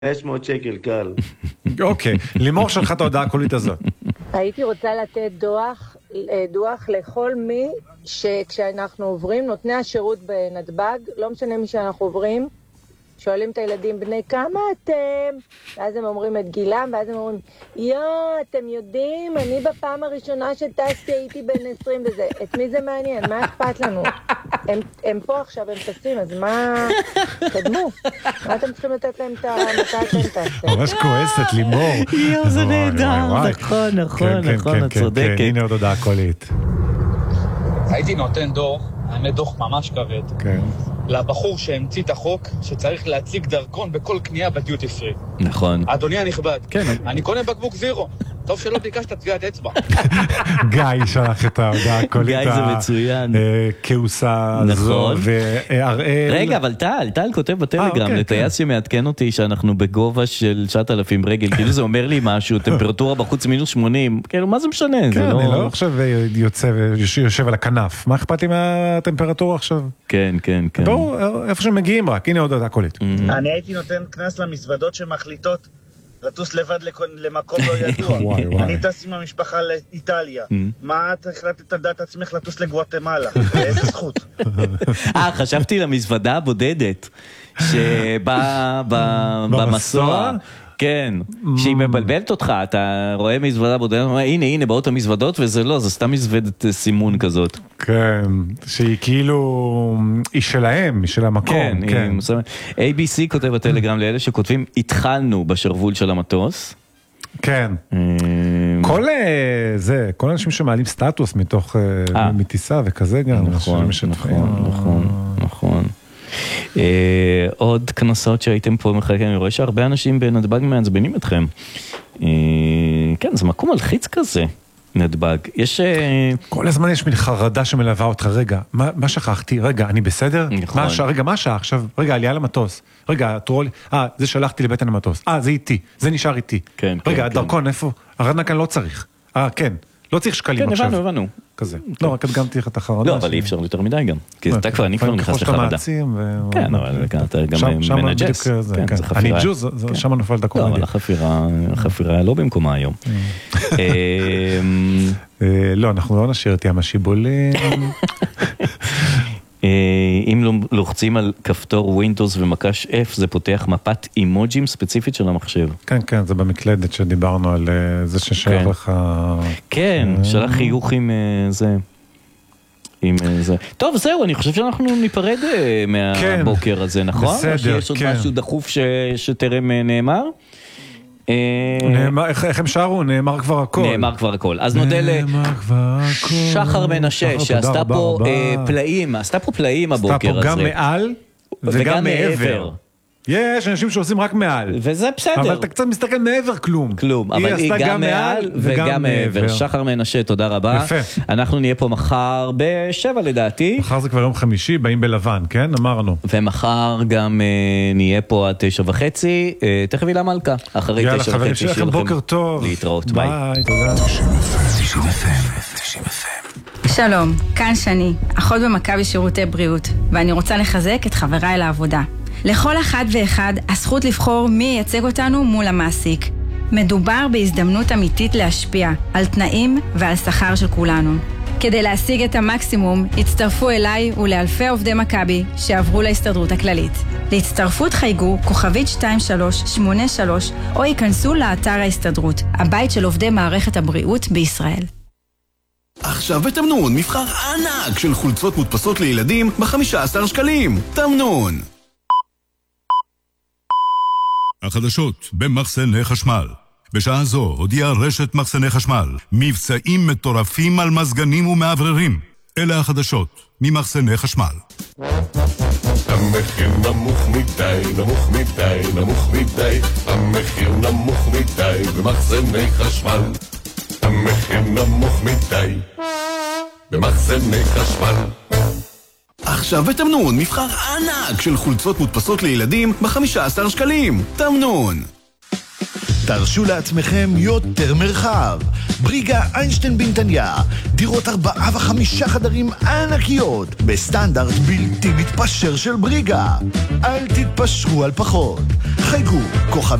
500 שקל, קל. אוקיי, לימור שלך את ההודעה הקולית הזאת. הייתי רוצה לתת דוח לכל מי שכשאנחנו עוברים, נותני השירות בנתב"ג, לא משנה מי שאנחנו עוברים, שואלים את הילדים בני כמה אתם, ואז הם אומרים את גילם, ואז הם אומרים, אתם יודעים, אני בפעם הראשונה שטסתי הייתי בן 20 וזה, את מי זה מעניין? מה אכפת לנו? הם פה עכשיו, הם טסים, אז מה? קדמו. מה אתם צריכים לתת להם את המתה אתם טסתם? ממש כועסת, לימור. זה נהדר, נכון, את צודקת. הנה עוד הודעה קולית. הייתי נותן דוח ממש כבד. כן. לבחור שהמציא את החוק שצריך להציג דרכון בכל קנייה בדיוטי פרי. נכון. אדוני הנכבד, כן. אני קונה בקבוק זירו. טוב שלא ביקשת טביעת אצבע. גיא שלח את ההודעה הקולית. גיא זה מצוין. כעוסה זו והראל. רגע, אבל טל כותב בטלגרם, לטייס שמעדכן אותי שאנחנו בגובה של 9,000 רגל, כאילו זה אומר לי משהו, טמפרטורה בחוץ מינוס 80, כאילו מה זה משנה? כן, אני לא עכשיו יושב על הכנף, מה אכפת לי מהטמפרטורה עכשיו? כן. בואו, איפה שמגיעים רק, הנה עוד הודעה קולית. אני הייתי נותן כנס למזוודות שמחליטות לטוס לבד למקום לא ידוע. אני טס עם המשפחה לאיטליה. מה את החלטת על דעת עצמך לטוס לגואטמלה? באיזה זכות? חשבתי למזוודה הבודדת שבאה במסוע. כן, שהיא מבלבלת אותך, אתה רואה מזוודה בודדת, הנה, באות המזוודות, וזה לא, זה סתם מזוודת סימון כזאת. כן, שהיא כאילו, היא שלהם, היא של המקום. כן. ABC כותב בטלגרם לאלה שכותבים, התחלנו בשרוול של המטוס. כן. כל האנשים שמעלים סטטוס מתוך מטיסה וכזה גם. נכון. עוד כנסות שהייתם פה מחלקים, אני רואה שהרבה אנשים בנתב"ג מעצבנים אתכם. כן, זה מקום מלחיץ כזה, נתב"ג. כל הזמן יש מין חרדה שמלווה אותך, רגע, מה שכחתי? רגע, אני בסדר? רגע, מה השעה עכשיו? רגע, עלייה למטוס. רגע, טרול, זה שלחתי לבטן המטוס. זה איתי, זה נשאר איתי. רגע, הדרכון, איפה? הרדנה כאן לא צריך. כן. לא צריך שקלים עכשיו. כן, הבנו. כזה. לא, רק הדגמתי לך את החרדה. לא, אבל אי אפשר יותר מדי גם. כי אני כבר נכנס לחרדה. כן, אבל אתה גם מנג'ס. אני ג'וז, שם נופל את הקומדיה. לא, אבל החפירה לא במקומה היום. לא, אנחנו לא נשאיר את ים השיבולים. אם לוחצים על כפתור Windows ומקש F, זה פותח מפת אימוג'ים ספציפית של המחשב. כן, זה במקלדת שדיברנו על זה ששלח לך... כן, שלח חיוך עם זה. טוב, זהו, אני חושב שאנחנו ניפרד מהבוקר הזה, נכון? בסדר, כן. יש עוד משהו דחוף שטרם נאמר? איך הם שרו? נאמר כבר הכל. אז נודה לשחר מנשה שעשתה פה פלאים הבוקר הזה. עשתה פה גם מעל וגם מעבר. יש אנשים שעושים רק מעל. וזה בסדר. אבל אתה קצת מסתכל מעבר כלום. אבל היא גם מעל וגם מעבר. שחר מנשה, תודה רבה. יפה. אנחנו נהיה פה מחר ב-7 לדעתי. מחר זה כבר יום חמישי, באים בלבן, כן? אמרנו. ומחר גם נהיה פה עד 9:30. תכף הילה מלכה. אחרי 9:30. יאללה חברים, שיהיה לכם בוקר טוב. להתראות, ביי. תודה. שלום, כאן שני, אחות במכבי שירותי בריאות, ואני רוצה לחזק את חבריי לעבודה. לכל אחד ואחד הזכות לבחור מי ייצג אותנו מול המעסיק. מדובר בהזדמנות אמיתית להשפיע על תנאים ועל שכר של כולנו. כדי להשיג את המקסימום, הצטרפו אליי ולאלפי עובדי מכבי שעברו להסתדרות הכללית. להצטרפות חייגו כוכבית 2383 או ייכנסו לאתר ההסתדרות, הבית של עובדי מערכת הבריאות בישראל. עכשיו בתמנון מבחר ענק של חולצות מודפסות לילדים ב-15 שקלים. תמנון. החדשות במחסני חשמל. בשעה זו הודיעה רשת מחסני חשמל מבצעים מטורפים על מזגנים ומעבררים. אלה החדשות ממחסני חשמל. המחיר נמוך מדי, נמוך מדי, נמוך מדי. המחיר נמוך מדי במחסני חשמל. המחיר נמוך מדי במחסני חשמל. עכשיו בתמנון מבחר ענק של חולצות מודפסות לילדים ב-15 שקלים. תמנון. תרשו לעצמכם יותר מרחב. בריגה איינשטיין בנתניה, דירות 4 ו5 חדרים ענקיות, בסטנדרט בלתי מתפשר של בריגה. אל תתפשרו על פחות. חייגו, כוכב